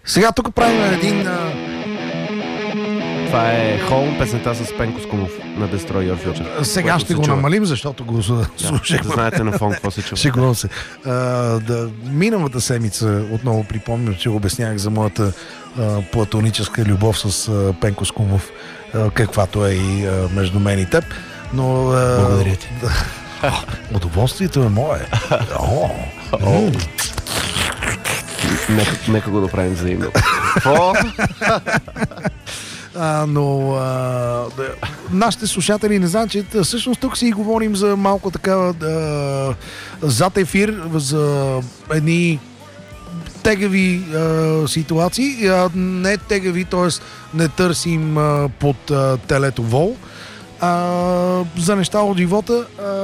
Сега тук правим един... Това е Home, песента с Пенко Скумов на Destroy Your Future. Сега ще го намалим, защото го слушахме. Да знаете на фон какво се чува. Шегувам се. Миналата седмица, отново припомням, че обяснях за моята платоническа любов с Пенко Скумов, каквато е и между мен и теб. Но... Благодаря ти. Удоволствието е мое. Нека го направим взаимно. Но нашите слушатели не знаят, че всъщност тук си говорим за малко такава зад ефир, за едни тегави ситуации, не тегави, т.е. не търсим под телето вол, за неща от живота.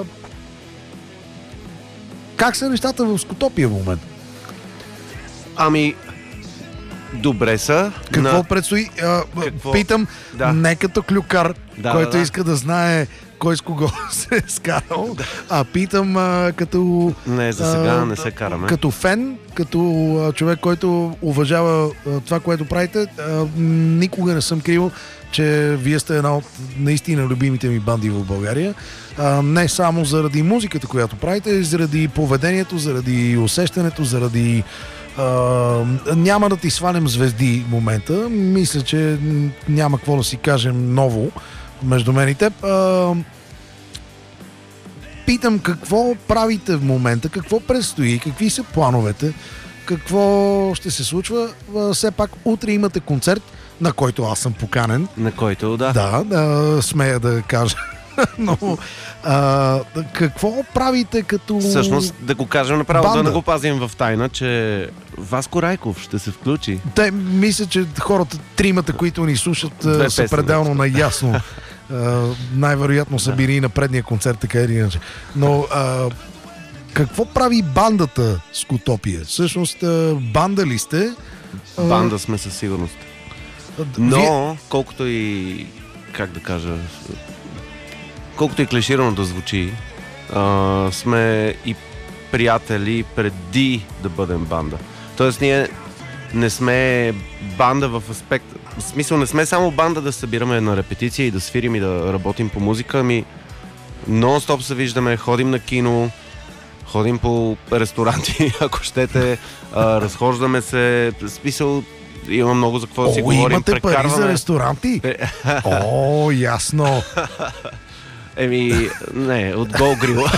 Как са нещата в Скотопия в момента? Ами, добре са. Какво предстои? Питам, не като клюкар, който иска да знае кой с кого се е скарал, а питам като... Не, за сега не се караме. Като фен, като човек, който уважава това, което правите, никога не съм крил, че вие сте една от наистина любимите ми банди в България. Не само заради музиката, която правите, заради поведението, заради усещането, заради... няма да ти свалям звезди в момента. Мисля, че няма какво да си кажем ново между мен и теб. Питам какво правите в момента, какво предстои, какви са плановете, какво ще се случва. Все пак утре имате концерт, на който аз съм поканен. На който, да. Да, смея да кажа. Но какво правите като всъщност, да го кажем направо, банда? Да не го пазим в тайна, че Васко Райков ще се включи. Те, мисля, че хората, тримата, които ни слушат, са пределно наясно. Най-вероятно са били и на предния концерт, така или иначе. Но какво прави бандата Скотопия? Всъщност, банда ли сте? Банда сме със сигурност. Но, колкото и, как да кажа, колкото и клиширано да звучи, сме и приятели преди да бъдем банда. Тоест ние не сме банда в аспект... В смисъл не сме само банда да събираме на репетиция и да свирим и да работим по музика, ами нон-стоп се виждаме, ходим на кино, ходим по ресторанти, ако щете, разхождаме се, в смисъл има много за какво да си говорим. Имате пари за ресторанти? Ясно. Еми, не, от гол грила.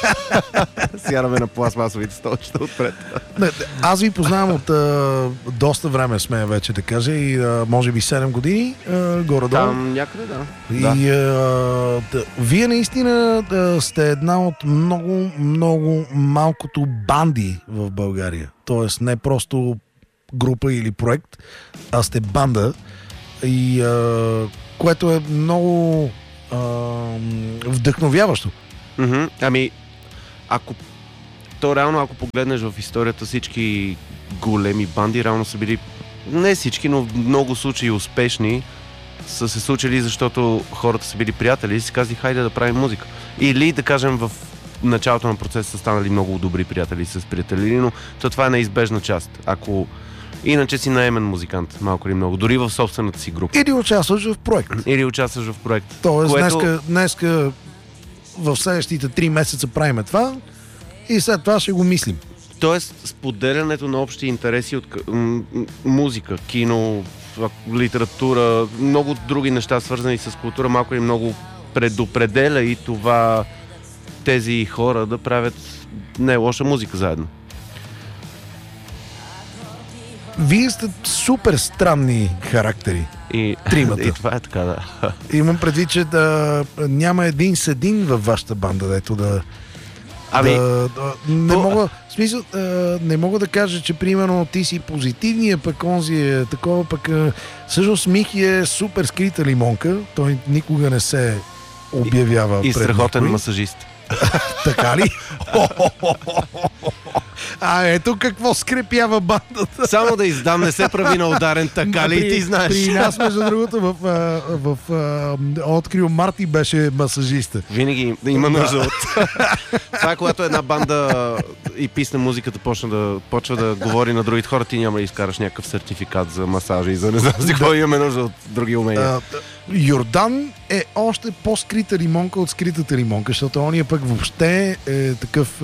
Сядаме на пластмасовите столчета отпред. Аз ви познавам от доста време, смея вече да кажа, и може би 7 години, горе-долу. Там някъде, да. И вие наистина сте една от много, много малкото банди в България. Тоест не просто група или проект, а сте банда, и което е много вдъхновяващо. Ами, ако погледнеш в историята, всички големи банди реално са били, не всички, но в много случаи успешни, са се случили, защото хората са били приятели и си казали, хайде да правим музика. Или, да кажем, в началото на процеса са станали много добри приятели с приятели, но това е неизбежна част. Ако иначе си наемен музикант, малко или много, дори в собствената си група. Или участваш в проект. Тоест, днеска в следващите 3 месеца правим това и след това ще го мислим. Тоест, споделянето на общи интереси от музика, кино, литература, много други неща, свързани с култура, малко или много предопределя и това тези хора да правят не лоша музика заедно. Вие сте супер странни характери. Тримата. И това е така, да. Имам предвид, че няма един седин във вашата банда, дето да... не мога да кажа, че примерно ти си позитивния, пък онзи е такова, пък всъщност Михи е супер скрита лимонка, той никога не се обявява и пред страхотен никой. масажист. Така ли? Ето какво скрепява бандата. Само да издам, не се прави на ударен, така ли? Ти знаеш. При нас, между другото, в открил Марти беше масажиста. Винаги има нужда от... Това е когато една банда и писне музиката почва да говори на другите хора, ти няма да изкараш някакъв сертификат за масажа и за не знам си какво имаме нужда от други умения. Йордан е още по-скрита лимонка от скритата лимонка, защото ония пък въобще е такъв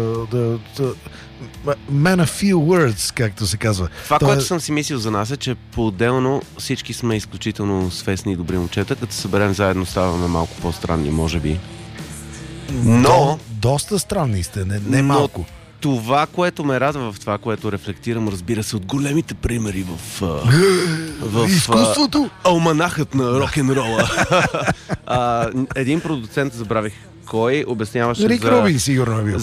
man of few words, както се казва. Това, което съм си мислил за нас е, че по-отделно всички сме изключително свестни и добри момчета, като се съберем заедно ставаме малко по-странни, може би. Но... Доста странни сте, не малко. Това, което ме радва в това, което рефлектирам, разбира се, от големите примери в изкуството. Алманахът на рок-н-рола. Един продуцент, забравих кой, обясняваше Рик Рубин сигурно е бил.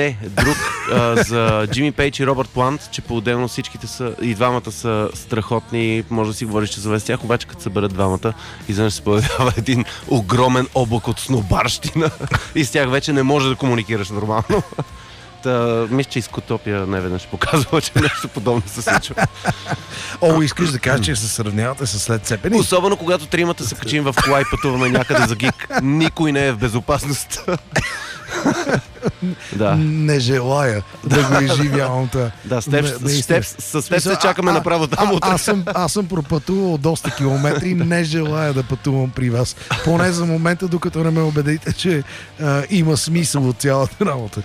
За Джимми Пейдж и Робърт Плант, че по-отделно всичките са, и двамата са страхотни, може да си говориш, че завест тях, обаче като съберат двамата, изведнъж се появява един огромен облак от снобарщина и с тях вече не може да комуникираш нормално. Мисля, че Изкутопия неведнъж показва, че нещо подобно се случва. Искаш да кажеш, че се сравнявате с след цепени? Особено когато тримата се качим в кола и пътуваме някъде за гик. Никой не е в безопасност. Да. Не желая да го изживявам. Да, с теб се чакаме направо там утре. Аз съм пропътувал доста километри, не желая да пътувам при вас. Поне за момента, докато не ме убедите, че има смисъл от цялата работа.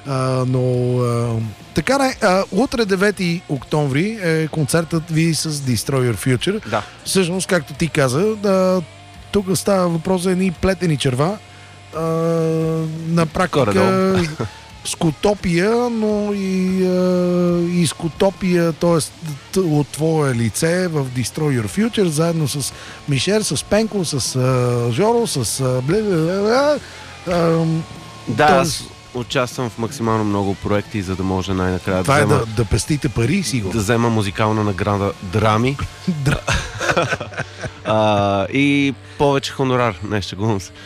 Така не, утре 9 октомври е концертът ви с Destroy Your Future. Да. Всъщност, както ти каза, тук става въпрос за едни плетени черва. На практика скутопия, но и скутопия, т.е. от твое лице в Destroy Your Future, заедно с Мишер, с Пенко, с Жоро, с аз участвам в максимално много проекти, за да може най-накрая това да взема... да пестите пари, сигурно. Да взема музикална награда Драми. И повече хонорар. Не, шегувам се.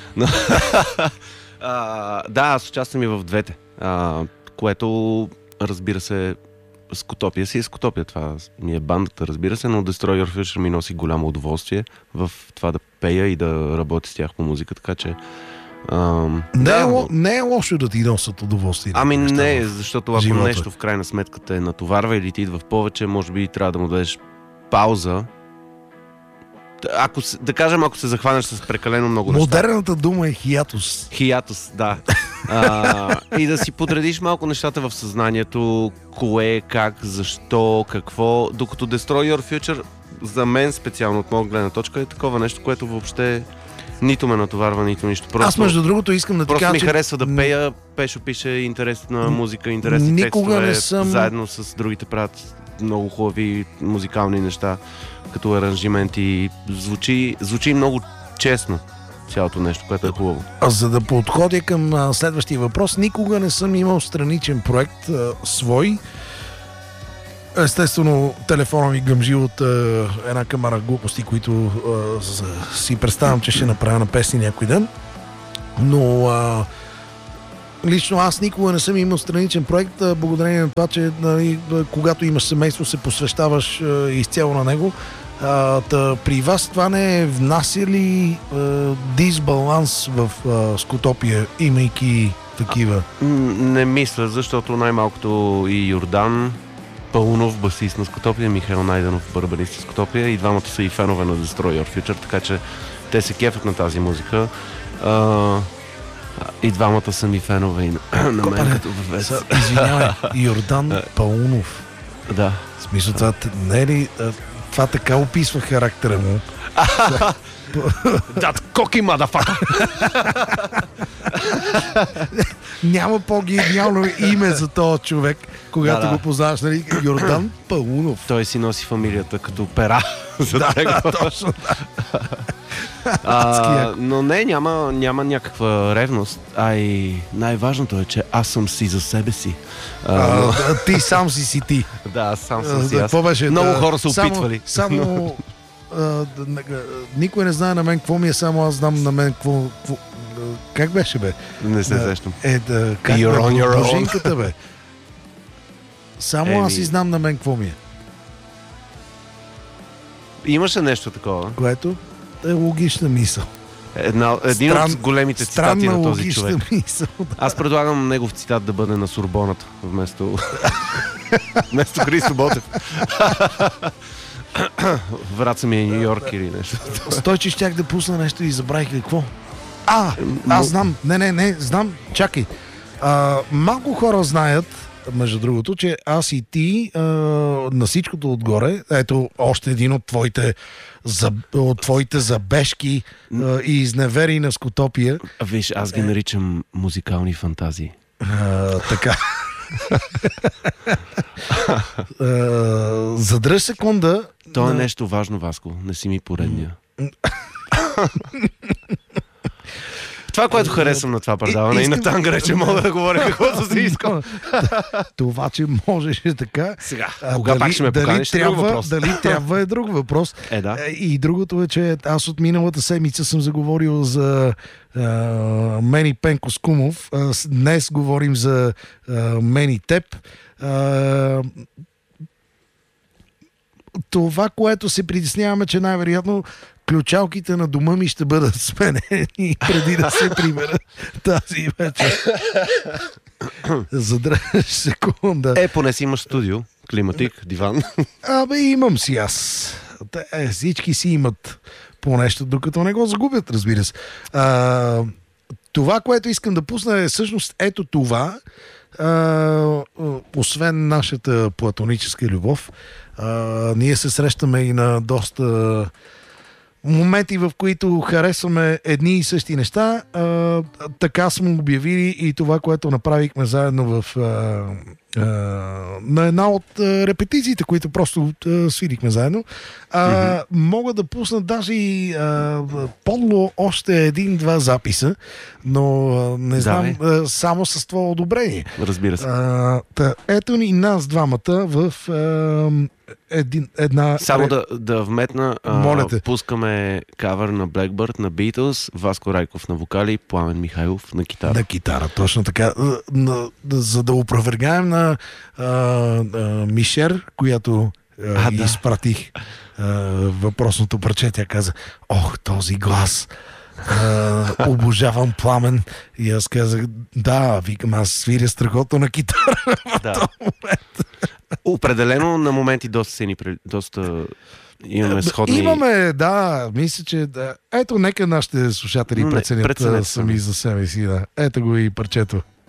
Аз участвам и в двете. Което, разбира се, Скутопия си е Скутопия. Това ми е бандата, разбира се, но Destroy Your Future ми носи голямо удоволствие в това да пея и да работя с тях по музика, така че не е лошо да ти носят удоволствие. Не, защото ако нещо в крайна сметка те натоварва или ти идва в повече, може би трябва да му дадеш пауза. Ако се захванеш с прекалено много неща. Модерната дума е хиатус. Хиатус, да. И да си подредиш малко нещата в съзнанието, кое, как, защо, какво, докато Destroy Your Future за мен специално от моя гледна точка е такова нещо, което въобще нито ме натоварва, нито нищо. Просто, аз между другото искам да ти кажа, просто ми харесва да пея, Пешо пише интересна музика, интересни текстове, заедно с другите правят много хубави музикални неща, като аранжименти. Звучи много честно цялото нещо, което е хубаво. За да подходя към следващия въпрос, никога не съм имал страничен проект свой. Естествено, телефона ми гъмжи от една камара глупости, които си представям, че ще направя на песни някой ден. Но лично аз никога не съм имал страничен проект, благодарение на това, че когато имаш семейство, се посвещаваш изцяло на него. При вас това не внася ли дисбаланс в Скутопия, имайки такива? Не мисля, защото най-малкото и Йордан Паунов, басист на Скутопия, Михаил Найденов, барабанист на Скутопия, и двамата са и фенове на Destroy Your Future, така че те се кефят на тази музика. И двамата са ми фенове на мен като въвец. Извинявай, Йордан Паунов. Да. В смисъл, това не е ли... Това така описва характера му. That cocky motherfucker! Няма по-гениално име за този човек, когато го познаваш, нали? Йордан Паунов. Той си носи фамилията като пера. Точно. Но не, няма някаква ревност. И най-важното е, че аз съм си за себе си. Ти сам си ти. Да, аз сам съм си. Много хора са опитвали. Никой не знае на мен какво ми е, само аз знам на мен Как беше, бе? Не се сещам. Как You're on your own. Божинката, бе. Само аз и знам на мен какво ми е. Имаше нещо такова. Което е логична мисъл. Един от големите цитати на този човек. Мисъл, да. Аз предлагам негов цитат да бъде на Сорбоната, вместо Христо Ботев. Враца ми е Ню Йорк или нещо. Стойче, щях да пусна нещо и забравих какво. Аз знам. Не, знам. Чакай. Малко хора знаят, между другото, че аз и ти на всичкото отгоре, ето още един от твоите забежки и изневери на Скотопия. Виж, аз ги наричам музикални фантазии. Така. Задръж секунда. То е нещо важно, Васко. Не си ми поредния. Това, което харесвам на това предаване и на Танга, че мога да говоря каквото си искам. Това, че можеш така. Сега, кога пак ще ме поканиш, друг въпрос. Дали трябва е друг въпрос. Да. И другото е, че аз от миналата седмица съм заговорил за мен и Пенко Скумов. Днес говорим за мен и теб. Това, което се притесняваме, че най-вероятно ключалките на дома ми ще бъдат сменени преди да се прибера тази вечер. Задръж секунда. Поне си имаш студио, климатик, диван. Имам си аз. Всички си имат по нещо, докато не го загубят, разбира се. Това, което искам да пусна е всъщност ето това. Освен нашата платоническа любов, ние се срещаме и на доста моменти, в които харесваме едни и същи неща. Така сме обявили и това, което направихме заедно на една от репетициите, които просто свирихме заедно. Мога да пусна даже и подло още един-два записа, но не знам, само с това одобрение. Разбира се. Ето ни нас двамата в една... Само да вметна, пускаме кавър на Blackbird, на Beatles, Васко Райков на вокали, Пламен Михайлов на китара. На китара, точно така. За да опровергаем на Мишер, която изпратих въпросното парче, тя каза: ох, този глас! Обожавам Пламен. И аз казах: да, викам, аз свиря страхотно на китара в този момент. Определено на моменти доста имаме сходни... Имаме, да, мисля, че... Ето, нека нашите слушатели преценят сами за себе си. Да. Ето го и парчето.